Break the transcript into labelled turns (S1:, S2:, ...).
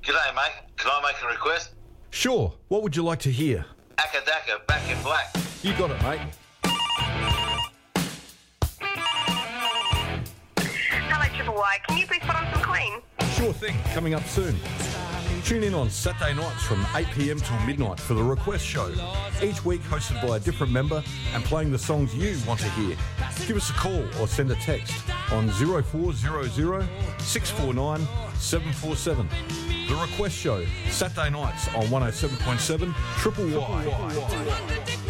S1: G'day, mate. Can I make a request?
S2: Sure, what would you like to hear?
S1: Akadaka, Back in Black.
S2: You got it, mate.
S3: Hello, Triple Y. Can you please put on some Queen?
S2: Sure thing, coming up soon. Tune in on Saturday nights from 8 p.m. till midnight for the Request Show. Each week hosted by a different member and playing the songs you want to hear. Give us a call or send a text on 0400 649 747. The Request Show, Saturday nights on 107.7 Triple Y.